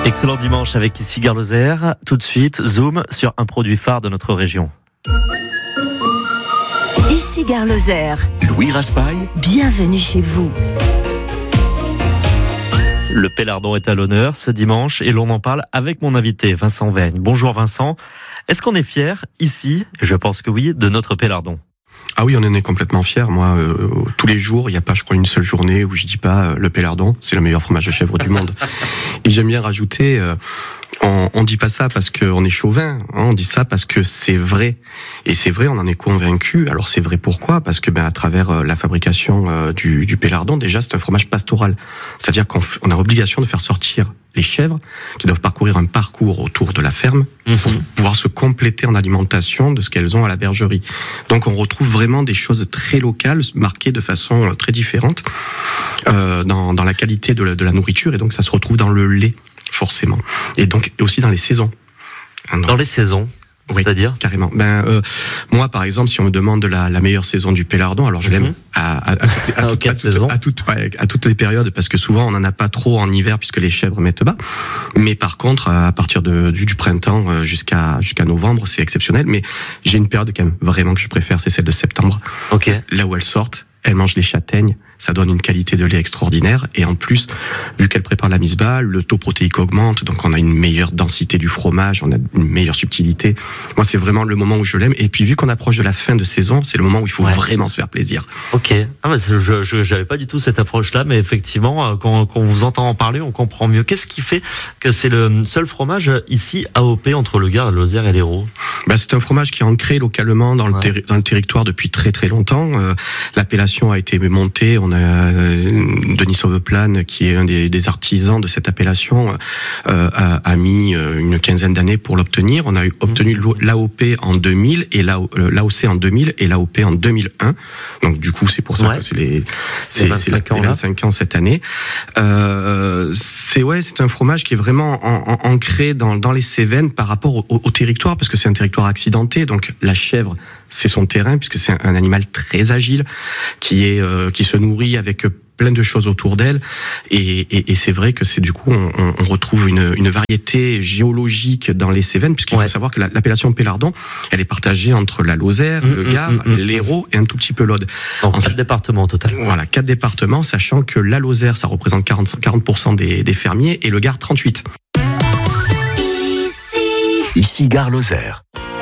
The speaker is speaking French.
Excellent dimanche avec ici Gare Lozère. Tout de suite, zoom sur un produit phare de notre région. Ici Gare Lozère. Louis Raspail. Bienvenue chez vous. Le Pélardon est à l'honneur ce dimanche et l'on en parle avec mon invité Vincent Veigne. Bonjour Vincent. Est-ce qu'on est fier ici, je pense que oui, de notre Pélardon? Ah oui, on en est complètement fiers. Moi, tous les jours, il n'y a pas, je crois, une seule journée où je dis pas le Pélardon, c'est le meilleur fromage de chèvre du monde. Et j'aime bien rajouter, on dit pas ça parce qu'on est chauvin, hein, on dit ça parce que c'est vrai. Et c'est vrai, on en est convaincu. Alors c'est vrai pourquoi? Parce que à travers la fabrication du Pélardon, déjà c'est un fromage pastoral. C'est-à-dire qu'on a l'obligation de faire sortir les chèvres qui doivent parcourir un parcours autour de la ferme pour pouvoir se compléter en alimentation de ce qu'elles ont à la bergerie. Donc on retrouve vraiment des choses très locales, marquées de façon très différente dans la qualité de la nourriture, et donc ça se retrouve dans le lait, forcément. Et donc aussi dans les saisons. Dans les saisons? Oui, c'est-à-dire carrément. Moi, par exemple, si on me demande la meilleure saison du Pélardon, alors je l'aime à toutes les périodes, parce que souvent on n'en a pas trop en hiver puisque les chèvres mettent bas. Mais par contre, à partir du printemps jusqu'à novembre, c'est exceptionnel. Mais j'ai une période quand même vraiment que je préfère, c'est celle de septembre. Ok. Là où elles sortent, elles mangent les châtaignes. Ça donne une qualité de lait extraordinaire, et en plus, vu qu'elle prépare la mise-bas, le taux protéique augmente, donc on a une meilleure densité du fromage, on a une meilleure subtilité. Moi, c'est vraiment le moment où je l'aime. Et puis, vu qu'on approche de la fin de saison, c'est le moment où il faut vraiment se faire plaisir. Ok. Ah bah, je n'avais pas du tout cette approche-là, mais effectivement, quand on vous entend en parler, on comprend mieux. Qu'est-ce qui fait que c'est le seul fromage ici AOP entre le Gard, la Lozère et l'Hérault? C'est un fromage qui est ancré localement dans le territoire depuis très très longtemps. L'appellation a été montée. On a Denis Sauveplane, qui est un des artisans de cette appellation, a mis une quinzaine d'années pour l'obtenir. On a obtenu l'AOP en 2000 et l'AOC en 2000 et l'AOP en 2001. Donc du coup, c'est pour ça que c'est les 25 ans cette année. C'est un fromage qui est vraiment ancré dans les Cévennes par rapport au territoire, parce que c'est un territoire accidenté. Donc la chèvre, c'est son terrain, puisque c'est un animal très agile qui se nourrit avec plein de choses autour d'elle, et c'est vrai que c'est du coup on retrouve une variété géologique dans les Cévennes, puisqu'il faut savoir que l'appellation Pélardon, elle est partagée entre la Lozère, le Gard, l'Hérault et un tout petit peu l'Aude. Donc 4 départements au total. Voilà, 4 départements, sachant que la Lozère, ça représente 40% des fermiers, et le Gard 38%. Ici Gare Lozère.